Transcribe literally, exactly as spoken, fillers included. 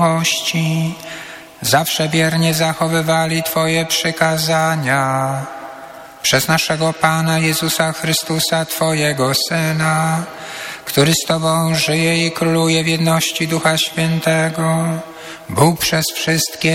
miłości, zawsze wiernie zachowywali Twoje przykazania. Przez naszego Pana Jezusa Chrystusa, Twojego Syna, który z Tobą żyje i króluje w jedności Ducha Świętego, Bóg przez wszystkie